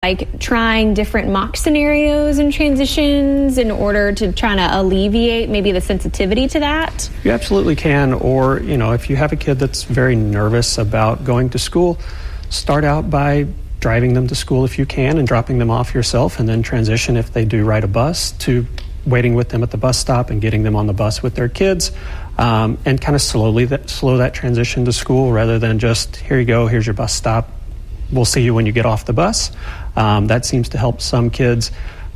like trying different mock scenarios and transitions in order to try to alleviate maybe the sensitivity to that? You absolutely can. Or, if you have a kid that's very nervous about going to school, start out by driving them to school if you can and dropping them off yourself, and then transition, if they do ride a bus, to waiting with them at the bus stop and getting them on the bus with their kids, and kind of slow that transition to school, rather than just, here you go, here's your bus stop, we'll see you when you get off the bus. That seems to help some kids.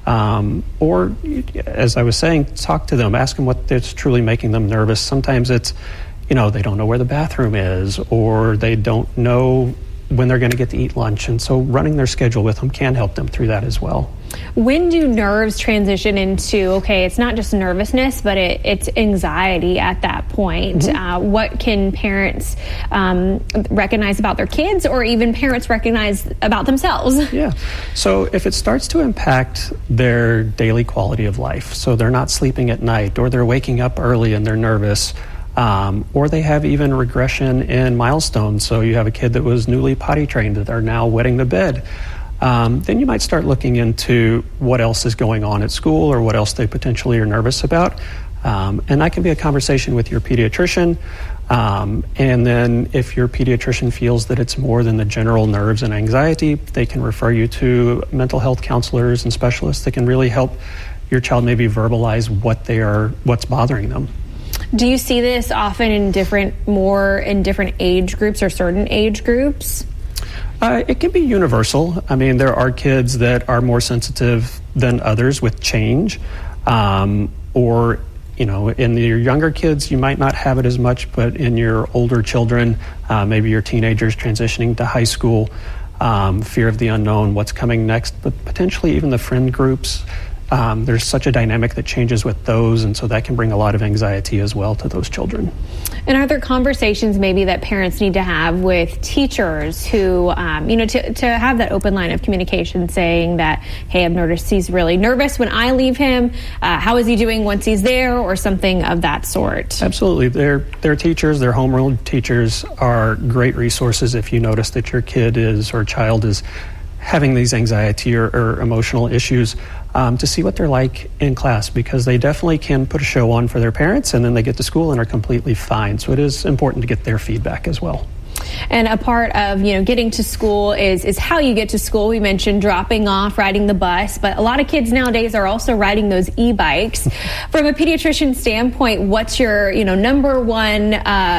Or, as I was saying, talk to them, ask them what is truly making them nervous. Sometimes it's, they don't know where the bathroom is, or they don't know when they're going to get to eat lunch. And so running their schedule with them can help them through that as well. When do nerves transition into, okay, it's not just nervousness, but it's anxiety at that point? Mm-hmm. What can parents recognize about their kids, or even parents recognize about themselves? Yeah. So if it starts to impact their daily quality of life, so they're not sleeping at night, or they're waking up early and they're nervous, or they have even regression in milestones. So you have a kid that was newly potty trained that are now wetting the bed. Then you might start looking into what else is going on at school, or what else they potentially are nervous about. And that can be a conversation with your pediatrician. And then if your pediatrician feels that it's more than the general nerves and anxiety, they can refer you to mental health counselors and specialists that can really help your child maybe verbalize what's bothering them. Do you see this often in different age groups, or certain age groups? It can be universal. I mean, there are kids that are more sensitive than others with change. Or, in your younger kids, you might not have it as much, but in your older children, maybe your teenagers transitioning to high school, fear of the unknown, what's coming next, but potentially even the friend groups. There's such a dynamic that changes with those, and so that can bring a lot of anxiety as well to those children. And are there conversations maybe that parents need to have with teachers who, to have that open line of communication, saying that, hey, I've noticed he's really nervous when I leave him. How is he doing once he's there, or something of that sort? Absolutely. Their teachers, their homeroom teachers, are great resources if you notice that your kid or child is having these anxiety or emotional issues, to see what they're like in class, because they definitely can put a show on for their parents, and then they get to school and are completely fine. So it is important to get their feedback as well. And a part of, getting to school is how you get to school. We mentioned dropping off, riding the bus, but a lot of kids nowadays are also riding those e-bikes. From a pediatrician standpoint, what's your, number one,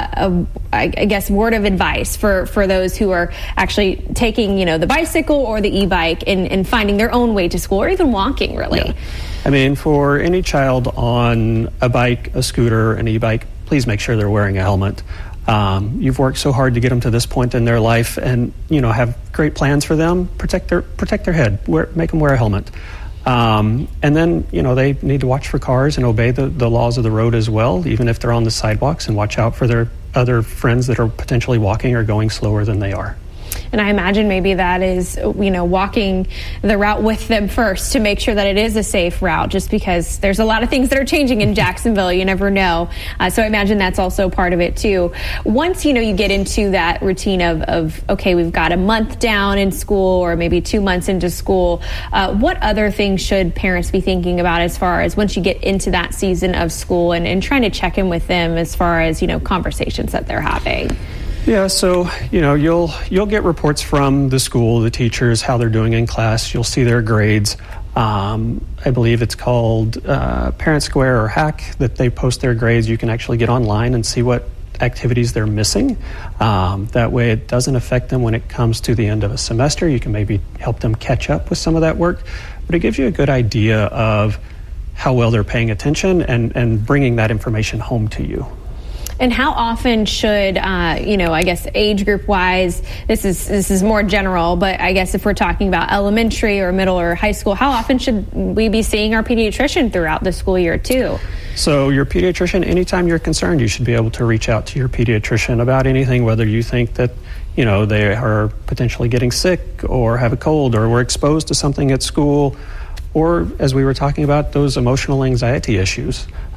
I guess, word of advice for those who are actually taking, the bicycle or the e-bike and finding their own way to school, or even walking, really? Yeah. I mean, for any child on a bike, a scooter, an e-bike, please make sure they're wearing a helmet. You've worked so hard to get them to this point in their life, and have great plans for them. Protect their head. Make them wear a helmet. And then they need to watch for cars and obey the laws of the road as well, even if they're on the sidewalks, and watch out for their other friends that are potentially walking or going slower than they are. And I imagine maybe that is, walking the route with them first to make sure that it is a safe route, just because there's a lot of things that are changing in Jacksonville. You never know. So I imagine that's also part of it too. Once, you get into that routine of, okay, we've got a month down in school, or maybe 2 months into school, what other things should parents be thinking about as far as once you get into that season of school, and trying to check in with them as far as, conversations that they're having? Yeah, so, you'll get reports from the school, the teachers, how they're doing in class. You'll see their grades. I believe it's called Parent Square or Hack, that they post their grades. You can actually get online and see what activities they're missing. That way it doesn't affect them when it comes to the end of a semester. You can maybe help them catch up with some of that work. But it gives you a good idea of how well they're paying attention, and bringing that information home to you. And how often should, I guess age group wise, this is more general, but I guess if we're talking about elementary or middle or high school, how often should we be seeing our pediatrician throughout the school year too? So your pediatrician, anytime you're concerned, you should be able to reach out to your pediatrician about anything, whether you think that, they are potentially getting sick, or have a cold, or were exposed to something at school, or, as we were talking about, those emotional anxiety issues.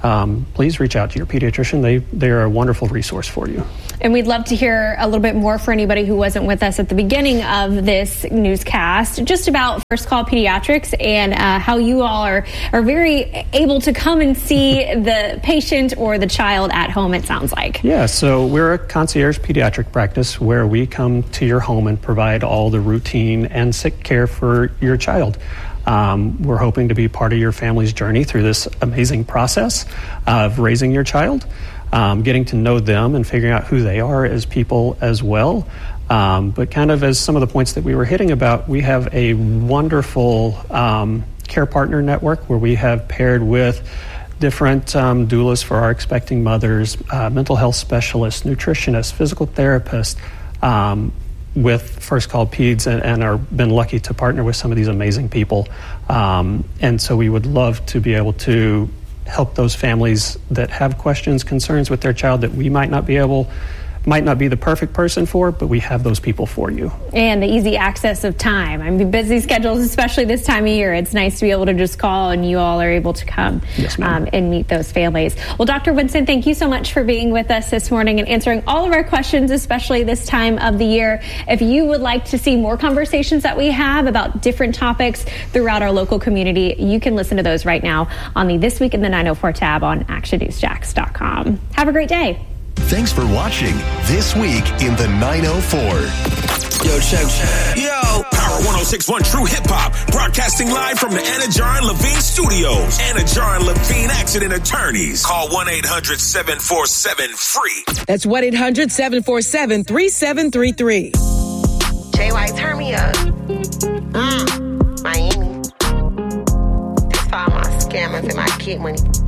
please reach out to your pediatrician. They are a wonderful resource for you. And we'd love to hear a little bit more for anybody who wasn't with us at the beginning of this newscast, just about First Call Pediatrics and how you all are very able to come and see the patient or the child at home, it sounds like. Yeah, so we're a concierge pediatric practice where we come to your home and provide all the routine and sick care for your child. We're hoping to be part of your family's journey through this amazing process of raising your child, getting to know them and figuring out who they are as people as well. But kind of as some of the points that we were hitting about, we have a wonderful care partner network where we have paired with different doulas for our expecting mothers, mental health specialists, nutritionists, physical therapists, with First Call Peds, and are been lucky to partner with some of these amazing people. And so we would love to be able to help those families that have questions, concerns with their child that we might not be the perfect person for, but we have those people for you. And the easy access of time. I mean, busy schedules, especially this time of year. It's nice to be able to just call and you all are able to come and meet those families. Well, Dr. Winston, thank you so much for being with us this morning and answering all of our questions, especially this time of the year. If you would like to see more conversations that we have about different topics throughout our local community, you can listen to those right now on the This Week in the 904 tab on actionnewsjax.com. Have a great day. Thanks for watching This Week in the 904. Yo, check. Yo, Power 106.1 True Hip Hop, broadcasting live from the Anna Jar and Levine Studios. Anna Jar and Levine Accident Attorneys. Call 1-800-747-FREE. That's 1-800-747-3733. JY, turn me up. Miami. That's for all my scammers and my kid money.